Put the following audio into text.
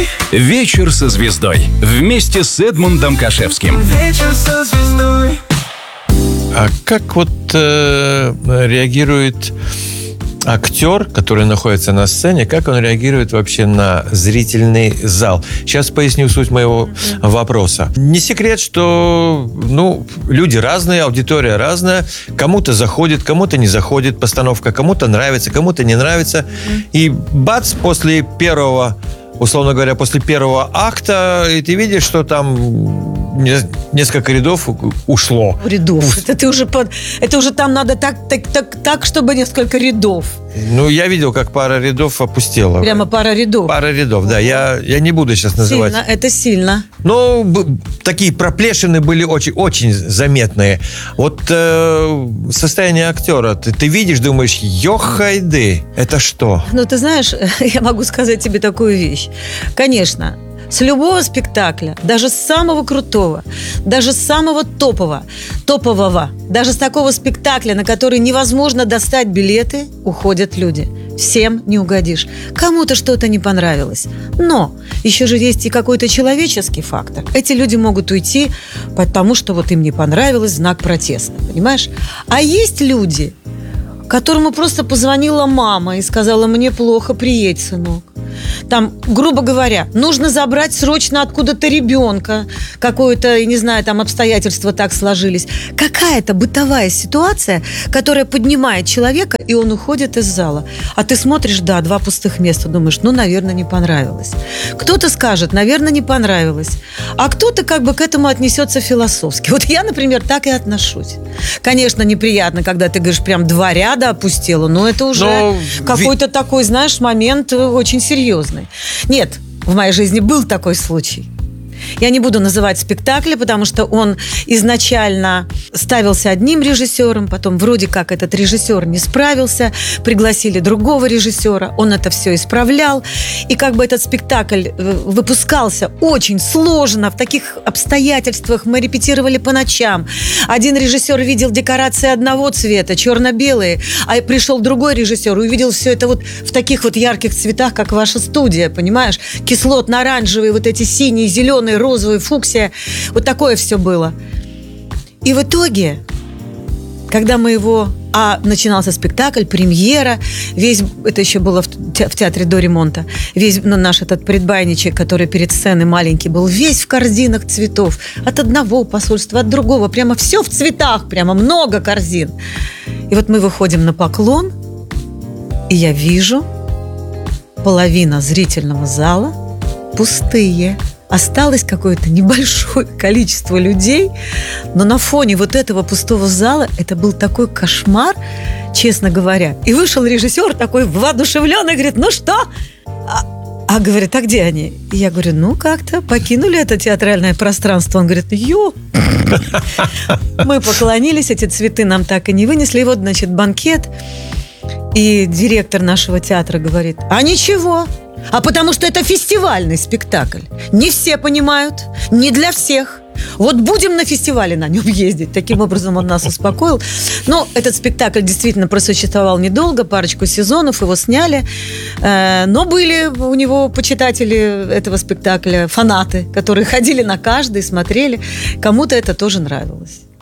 «Вечер со звездой» вместе с Эдмундом Кашевским. Вечер со звездой. А как вот реагирует актер, который находится на сцене, как он реагирует вообще на зрительный зал? Сейчас поясню суть моего вопроса. Не секрет, что люди разные, аудитория разная. Кому-то заходит, кому-то не заходит постановка, кому-то нравится, кому-то не нравится. И бац, после первого акта, и ты видишь, что там несколько рядов ушло. Рядов. Это уже там надо так, чтобы несколько рядов. Я видел, как пара рядов опустела. Прямо пара рядов. Пара рядов, да. Я не буду сейчас называть. Сильно, это сильно. Такие проплешины были очень, очень заметные. Вот состояние актера. Ты видишь, думаешь, ёхайды, это что? Ты знаешь, я могу сказать тебе такую вещь. Конечно, с любого спектакля, даже с самого крутого, даже с самого топового, даже с такого спектакля, на который невозможно достать билеты, уходят люди. Всем не угодишь. Кому-то что-то не понравилось. Но еще же есть и какой-то человеческий фактор. Эти люди могут уйти, потому что им не понравилось, знак протеста. Понимаешь? А есть люди, которому просто позвонила мама и сказала: мне плохо, приедь, сынок. Там, грубо говоря, нужно забрать срочно откуда-то ребенка. Какое-то, я не знаю, там обстоятельства так сложились. Какая-то бытовая ситуация, которая поднимает человека, и он уходит из зала. А ты смотришь, 2 пустых места, думаешь, наверное, не понравилось. Кто-то скажет, наверное, не понравилось. А кто-то к этому отнесется философски. Вот я, например, так и отношусь. Конечно, неприятно, когда ты говоришь, прям 2 ряда опустела, но это уже какой-то такой, знаешь, момент очень серьезный. Нет, в моей жизни был такой случай. Я не буду называть спектакли, потому что он изначально ставился одним режиссером, потом вроде как этот режиссер не справился, пригласили другого режиссера, он это все исправлял. И этот спектакль выпускался очень сложно, в таких обстоятельствах. Мы репетировали по ночам. Один режиссер видел декорации одного цвета, черно-белые, а пришел другой режиссер и увидел все это в таких ярких цветах, как ваша студия, понимаешь? Кислотно-оранжевые, эти синие, зеленые, розовый, фуксия. такое все было. И в итоге, когда мы начинался спектакль, премьера, это еще было в театре до ремонта, весь наш этот предбанничек, который перед сценой маленький был, весь в корзинах цветов. От одного посольства, от другого. Прямо все в цветах, прямо много корзин. И мы выходим на поклон, и я вижу, половина зрительного зала пустые. Осталось какое-то небольшое количество людей, но на фоне этого пустого зала это был такой кошмар, честно говоря. И вышел режиссер такой воодушевленный, говорит: ну что? Говорит, а где они? И я говорю, как-то покинули это театральное пространство. Он говорит, Мы поклонились, эти цветы нам так и не вынесли. И банкет. И директор нашего театра говорит, а ничего. Потому что это фестивальный спектакль. Не все понимают, не для всех. Будем на фестивале на нем ездить. Таким образом он нас успокоил. Но этот спектакль действительно просуществовал недолго, парочку сезонов, его сняли. Но были у него почитатели этого спектакля, фанаты, которые ходили на каждый, смотрели. Кому-то это тоже нравилось.